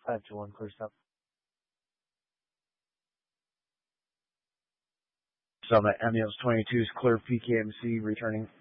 5-1, clear stop. Summit Emios 22 is clear PKMC returning.